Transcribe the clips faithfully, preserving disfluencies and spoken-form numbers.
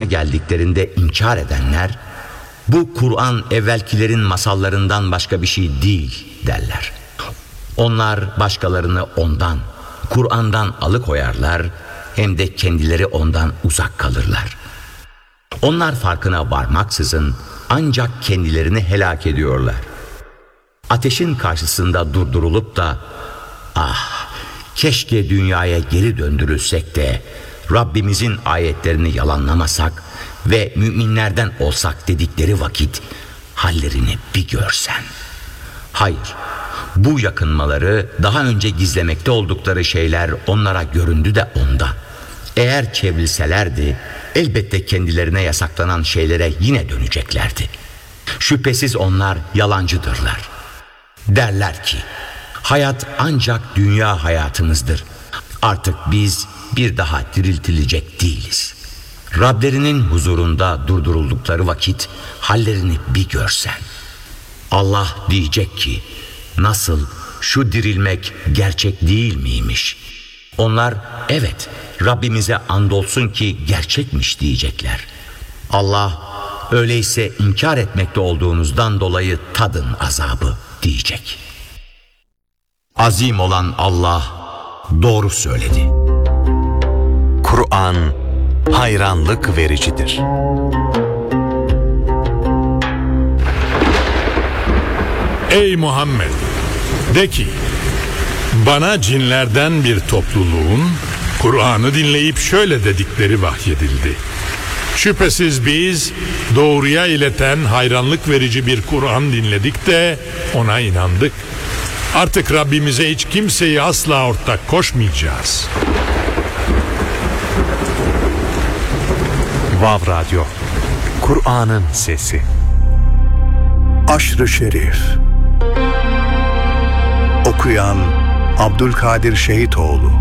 geldiklerinde inkar edenler, bu Kur'an evvelkilerin masallarından başka bir şey değil derler. Onlar başkalarını ondan, Kur'an'dan alıkoyarlar, hem de kendileri ondan uzak kalırlar. Onlar farkına varmaksızın ancak kendilerini helak ediyorlar. Ateşin karşısında durdurulup da, ah keşke dünyaya geri döndürülsek de Rabbimizin ayetlerini yalanlamasak ve müminlerden olsak dedikleri vakit hallerini bir görsen. Hayır, bu yakınmaları, daha önce gizlemekte oldukları şeyler onlara göründü de onda. Eğer çevrilselerdi elbette kendilerine yasaklanan şeylere yine döneceklerdi. Şüphesiz onlar yalancıdırlar. Derler ki, hayat ancak dünya hayatımızdır. Artık biz bir daha diriltilecek değiliz. Rablerinin huzurunda durduruldukları vakit hallerini bir görsen. Allah diyecek ki, nasıl, şu dirilmek gerçek değil miymiş? Onlar evet, Rabbimize andolsun ki gerçekmiş diyecekler. Allah, öyleyse inkar etmekte olduğunuzdan dolayı tadın azabı diyecek. Azim olan Allah doğru söyledi. Kur'an hayranlık vericidir. Ey Muhammed! De ki, bana cinlerden bir topluluğun Kur'an'ı dinleyip şöyle dedikleri vahyedildi. Şüphesiz biz doğruya ileten hayranlık verici bir Kur'an dinledik de ona inandık. Artık Rabbimize hiç kimseyi asla ortak koşmayacağız. Vav Radyo, Kur'an'ın sesi. Aşr-ı Şerif. Okuyan Abdülkadir Şehitoğlu.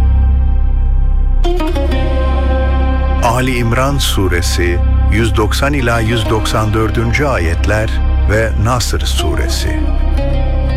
Ali İmran Suresi yüz doksan ila yüz doksan dördüncü ayetler ve Nasr Suresi.